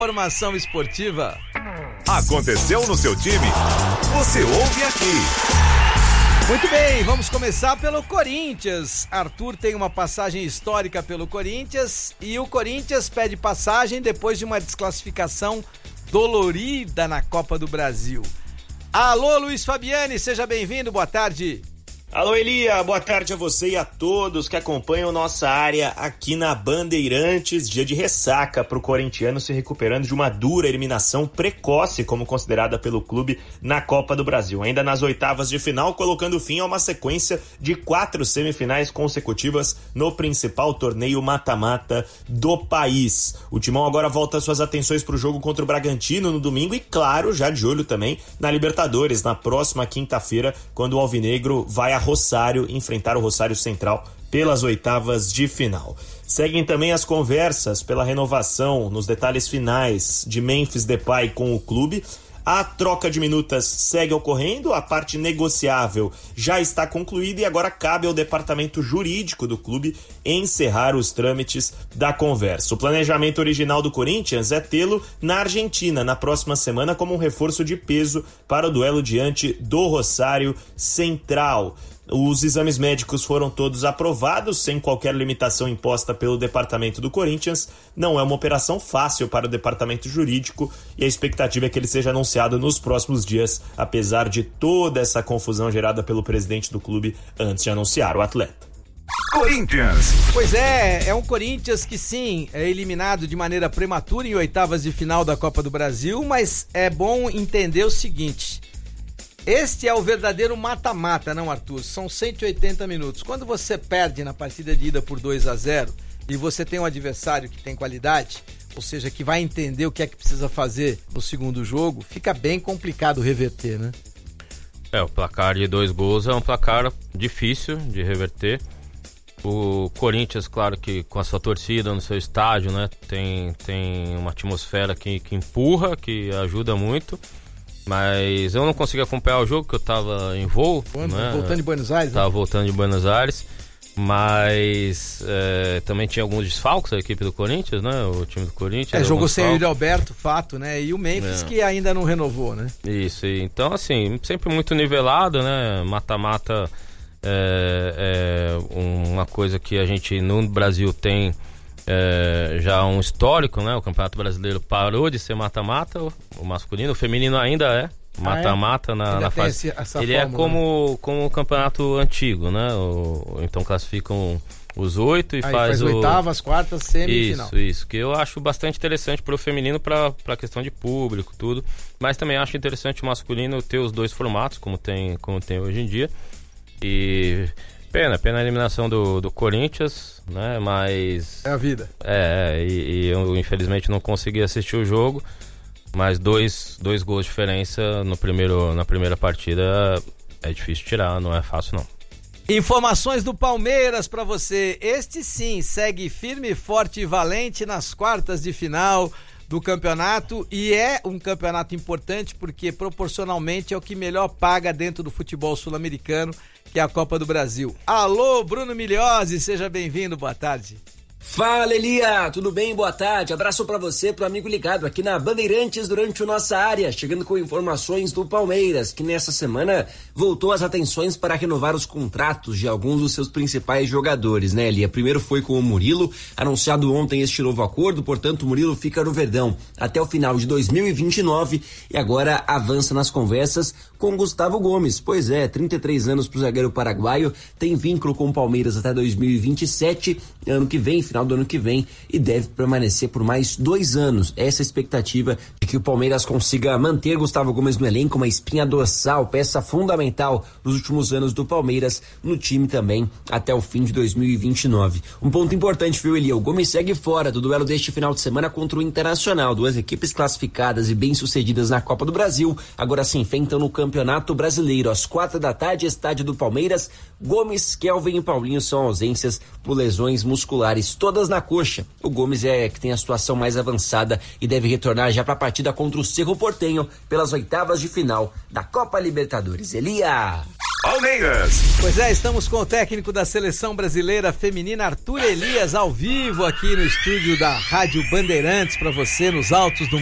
Informação esportiva. Aconteceu no seu time? Você ouve aqui. Muito bem, vamos começar pelo Corinthians. Arthur tem uma passagem histórica pelo Corinthians e o Corinthians pede passagem depois de uma desclassificação dolorida na Copa do Brasil. Alô, Luiz Fabiani, seja bem-vindo, boa tarde. Alô, Elia, boa tarde a você e a todos que acompanham nossa área aqui na Bandeirantes. Dia de ressaca para o corintiano se recuperando de uma dura eliminação precoce, como considerada pelo clube na Copa do Brasil. Ainda nas oitavas de final, colocando fim a uma sequência de 4 semifinais consecutivas no principal torneio mata-mata do país. O Timão agora volta suas atenções para o jogo contra o Bragantino no domingo e, claro, já de olho também na Libertadores, na próxima quinta-feira, quando o Alvinegro vai a Rosário enfrentar o Rosário Central pelas oitavas de final. Seguem também as conversas pela renovação nos detalhes finais de Memphis Depay com o clube. A troca de minutas segue ocorrendo, a parte negociável já está concluída e agora cabe ao departamento jurídico do clube encerrar os trâmites da conversa. O planejamento original do Corinthians é tê-lo na Argentina na próxima semana como um reforço de peso para o duelo diante do Rosário Central. Os exames médicos foram todos aprovados, sem qualquer limitação imposta pelo departamento do Corinthians. Não é uma operação fácil para o departamento jurídico e a expectativa é que ele seja anunciado nos próximos dias, apesar de toda essa confusão gerada pelo presidente do clube antes de anunciar o atleta. Corinthians. Pois é um Corinthians que sim, é eliminado de maneira prematura em oitavas de final da Copa do Brasil, mas é bom entender o seguinte: este é o verdadeiro mata-mata, não, Arthur? São 180 minutos. Quando você perde na partida de ida por 2-0 e você tem um adversário que tem qualidade, ou seja, que vai entender o que é que precisa fazer no segundo jogo, fica bem complicado reverter, né? O placar de 2 gols é um placar difícil de reverter. O Corinthians, claro que com a sua torcida no seu estádio, né, tem uma atmosfera que empurra, que ajuda muito. Mas eu não consegui acompanhar o jogo, porque eu tava em voo. Voltando de Buenos Aires? Tava voltando de Buenos Aires. Mas também tinha alguns desfalques da equipe do Corinthians, né? O time do Corinthians. Jogou sem o Yuri Alberto, fato, né? E o Memphis que ainda não renovou, né? Isso, então assim, sempre muito nivelado, né? Mata-mata é uma coisa que a gente no Brasil tem já um histórico, né? O Campeonato Brasileiro parou de ser mata-mata, o masculino, o feminino ainda é mata-mata na fase. Ele é como o campeonato antigo, né? Então classificam os 8 e faz oitavas, quartas, semifinal. Isso, que eu acho bastante interessante pro feminino pra questão de público, tudo. Mas também acho interessante o masculino ter os 2 formatos, como tem hoje em dia. E pena a eliminação do Corinthians, né? Mas é a vida. E eu infelizmente não consegui assistir o jogo, mas 2 gols de diferença na primeira partida é difícil tirar, não é fácil não. Informações do Palmeiras pra você. Este sim segue firme, forte e valente nas quartas de final do campeonato, e é um campeonato importante porque proporcionalmente é o que melhor paga dentro do futebol sul-americano, que é a Copa do Brasil. Alô, Bruno Migliozzi, seja bem-vindo, boa tarde. Fala, Elia, tudo bem? Boa tarde, abraço pra você, pro amigo ligado aqui na Bandeirantes durante o Nossa Área, chegando com informações do Palmeiras, que nessa semana voltou as atenções para renovar os contratos de alguns dos seus principais jogadores, né, Elia? Primeiro foi com o Murilo, anunciado ontem este novo acordo, portanto o Murilo fica no Verdão até o final de 2029 e agora avança nas conversas com Gustavo Gomes. Pois é, 33 anos pro zagueiro paraguaio, tem vínculo com o Palmeiras até 2027, ano que vem, final do ano que vem, e deve permanecer por mais 2 anos. Essa é a expectativa de que o Palmeiras consiga manter Gustavo Gomes no elenco, uma espinha dorsal, peça fundamental nos últimos anos do Palmeiras, no time também até o fim de 2029. Um ponto importante, viu, Elia? O Gomes segue fora do duelo deste final de semana contra o Internacional, 2 equipes classificadas e bem-sucedidas na Copa do Brasil, agora se enfrentam no Campeonato Brasileiro. Às 4h, estádio do Palmeiras, Gomes, Kelvin e Paulinho são ausências por lesões musculares, todas na coxa. O Gomes é que tem a situação mais avançada e deve retornar já para a partida contra o Cerro Porteño pelas oitavas de final da Copa Libertadores. Elia! Palmeiras. Pois é, estamos com o técnico da Seleção Brasileira Feminina, Arthur Elias, ao vivo aqui no estúdio da Rádio Bandeirantes, para você nos altos do